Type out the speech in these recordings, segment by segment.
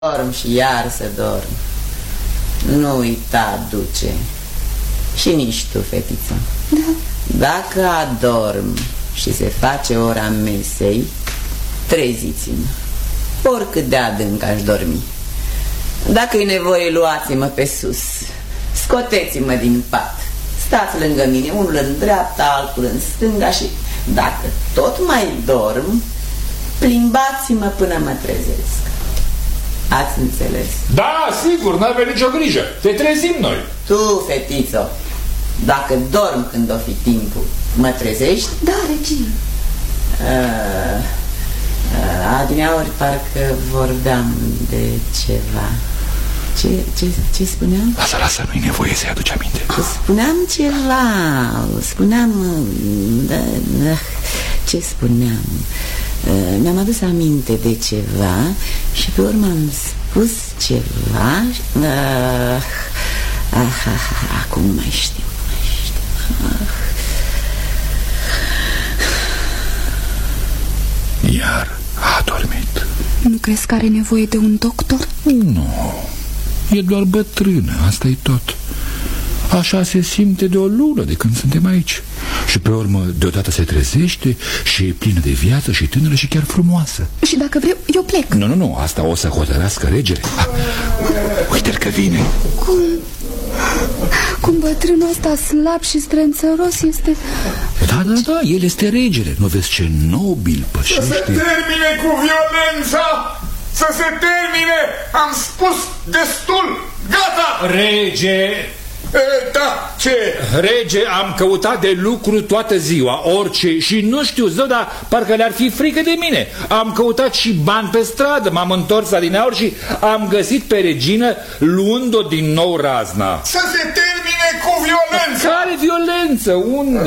Dorm și iar să dorm. Nu uita, duce. Și nici tu, fetiță. Da. Dacă adorm și se face ora mesei, treziți-mă, oricât de adânc aș dormi. Dacă e nevoie, luați-mă pe sus, scoteți-mă din pat, stați lângă mine, unul în dreapta, altul în stânga. Și dacă tot mai dorm, plimbați-mă până mă trezesc. Ați înțeles? Da, sigur, n-avea nicio grijă. Te trezim noi. Tu, fetițo, dacă dorm când o fi timpul, mă trezești? Da, regină. Adineauri parcă vorbeam de ceva. Ce spuneam? Lasă, nu-i nevoie să-i aduci aminte. Spuneam ceva. Ce spuneam? Mi-am adus aminte de ceva și pe urmă am spus ceva. Acum mai știu. Iar a adormit. Nu crezi că are nevoie de un doctor? Nu, e doar bătrână, asta e tot. Așa se simte de o lună de când suntem aici. Și pe urmă deodată se trezește și e plină de viață și tânără și chiar frumoasă. Și dacă vreau, eu plec. Nu, asta o să hotărască regele. Uite-l că vine. Cum bătrânul ăsta slab și strânțăros este... Da, el este regele. Nu vezi ce nobil pășește? Să se termine cu violența! Să se termine! Am spus destul! Gata! Rege! Da, ce? Rege, am căutat de lucru toată ziua, orice, și nu știu, zău, dar parcă le-ar fi frică de mine. Am căutat și bani pe stradă, m-am întors adineauri și am găsit pe regină luând-o din nou razna. Să se termine cu violența! Care violență? Unde?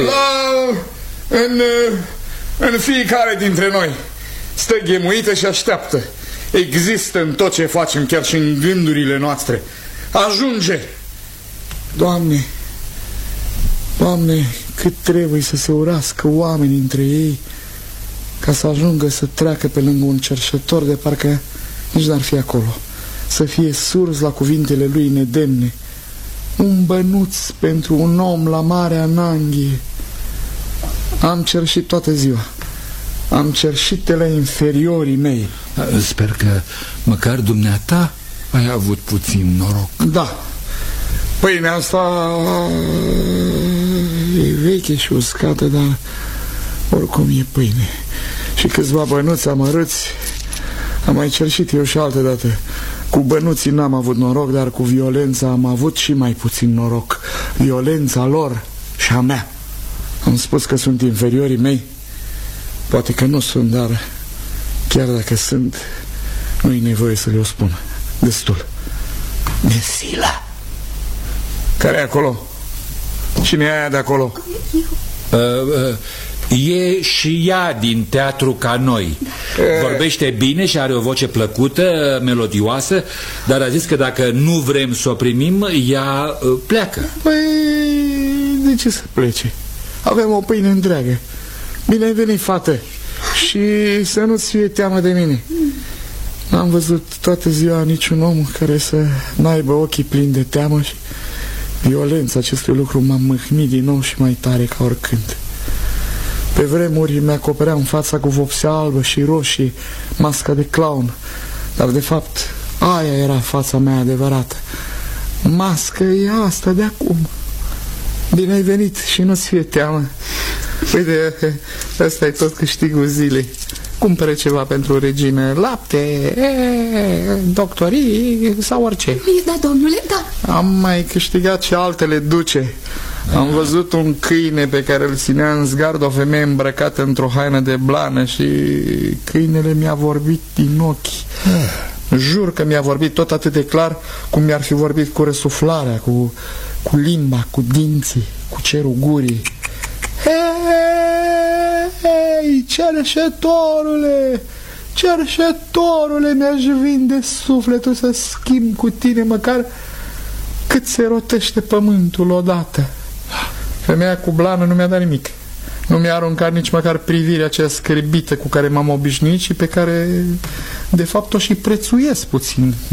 În fiecare dintre noi stă ghemuită și așteaptă. Există în tot ce facem, chiar și în gândurile noastre. Ajunge! Doamne, Doamne, cât trebuie să se urască oamenii între ei ca să ajungă să treacă pe lângă un cerșetor de parcă nici n-ar fi acolo, să fie surzi la cuvintele lui nedemne. Un bănuț pentru un om la Marea Nanghie. Am cerșit toată ziua. Am cerșit de la inferiorii mei. Sper că măcar dumneata ai avut puțin noroc. Da. Pâinea asta e veche și uscată, dar oricum e pâine. Și câțiva bănuți amărâți am mai cerșit eu și altă dată. Cu bănuții n-am avut noroc, dar cu violența am avut și mai puțin noroc. Violența lor și a mea. Am spus că sunt inferiorii mei. Poate că nu sunt, dar chiar dacă sunt, nu-i nevoie să le-o spun. Destul. Nesila. Care e acolo? Cine e aia de acolo? E și ea din teatru ca noi. Vorbește bine și are o voce plăcută, melodioasă, dar a zis că dacă nu vrem să o primim, ea pleacă. Păi, de ce să plece? Avem o pâine întreagă. Bine ai venit, fată. Și să nu-ți fie teamă de mine. N-am văzut toată ziua niciun om care să n-aibă ochii plini de teamă și violența acestui lucru m-a mâhnit din nou și mai tare ca oricând. Pe vremuri mi-acopeream fața cu vopsea albă și roșie, masca de clown, dar de fapt aia era fața mea adevărată. Masca e asta de acum. Bine ai venit și nu-ți fie teamă. Uite, ăsta e tot câștigul zilei. Cumpere ceva pentru regină, lapte, doctorii sau orice. Da, domnule, da. Am mai câștigat și altele duce. Am văzut un câine pe care îl ținea în zgard o femeie îmbrăcată într-o haină de blană și câinele mi-a vorbit din ochi. Jur că mi-a vorbit tot atât de clar cum mi-ar fi vorbit cu răsuflarea, cu limba, cu dinții, cu cerul gurii. Hei, cerșetorule, cerșetorule, mi-aș vinde sufletul să schimb cu tine măcar cât se rotește pământul odată. Femeia cu blană nu mi-a dat nimic. Nu mi-a aruncat nici măcar privirea aceea scârbită cu care m-am obișnuit și pe care, de fapt, o și prețuiesc puțin.